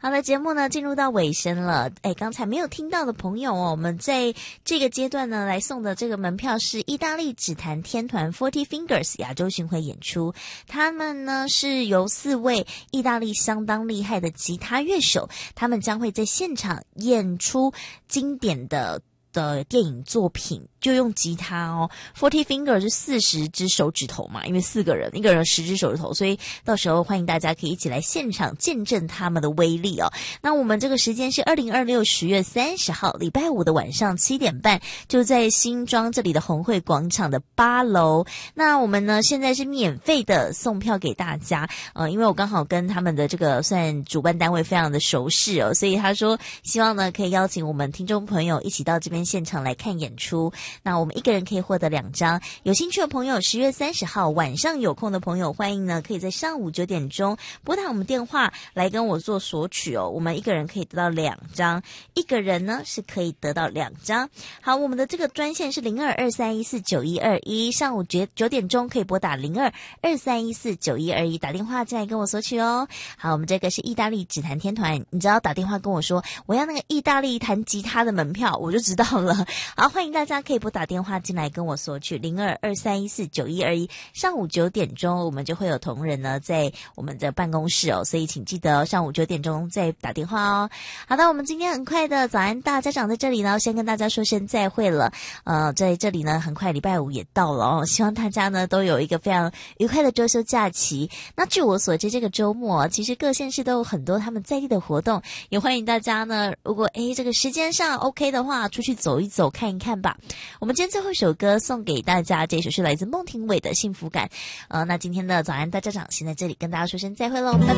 好的，节目呢进入到尾声了。刚才没有听到的朋友哦，我们在这个阶段呢来送的这个门票是意大利指弹天团 Forty Fingers 亚洲巡回演出。他们呢是由4位意大利相当厉害的吉他乐手，他们将会在现场演出经典的电影作品，就用吉他哦。40 finger 是40只手指头嘛，因为4个人，一个人10只手指头，所以到时候欢迎大家可以一起来现场见证他们的威力哦。那我们这个时间是2026 10月30号礼拜五的晚上7点半，就在新庄这里的红会广场的8楼。那我们呢现在是免费的送票给大家，因为我刚好跟他们的这个算主办单位非常的熟识哦，所以他说希望呢可以邀请我们听众朋友一起到这边现场来看演出。那我们一个人可以获得2张，有兴趣的朋友10月30号晚上有空的朋友，欢迎呢可以在上午9点钟拨打我们电话来跟我做索取哦。我们一个人可以得到2张，一个人呢是可以得到2张。好，我们的这个专线是0223149121，上午9点钟可以拨打0223149121打电话进来跟我索取哦。好，我们这个是意大利指弹天团，你只要打电话跟我说我要那个意大利弹吉他的门票，我就知道了。好，欢迎大家可以拨打电话进来跟我索取0223149121，上午9点钟我们就会有同仁呢在我们的办公室哦，所以请记得上午9点钟再打电话哦。好的，我们今天很快的早安大家长在这里呢，先跟大家说声再会了。在这里呢，很快礼拜五也到了哦，希望大家呢都有一个非常愉快的周休假期。那据我所知，这个周末其实各县市都有很多他们在地的活动，也欢迎大家呢，如果这个时间上 OK 的话，出去走一走看一看吧。我们今天最后一首歌送给大家，这首是来自孟庭苇的幸福感。那今天的早安大家长先在这里跟大家说声再会喽，拜拜。